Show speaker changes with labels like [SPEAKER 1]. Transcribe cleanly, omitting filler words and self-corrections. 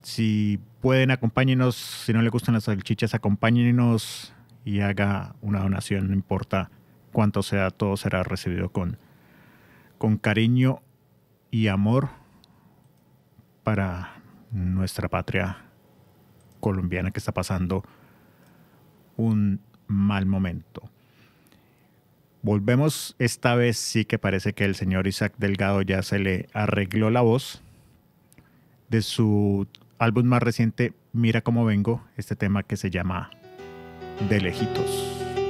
[SPEAKER 1] Si pueden, acompáñenos. Si no le gustan las salchichas, acompáñenos y haga una donación. No importa cuánto sea, todo será recibido con cariño y amor para nuestra patria colombiana que está pasando un mal momento. Volvemos, esta vez sí que parece que el señor Isaac Delgado ya se le arregló la voz de su álbum más reciente, Mira cómo vengo, este tema que se llama De lejitos.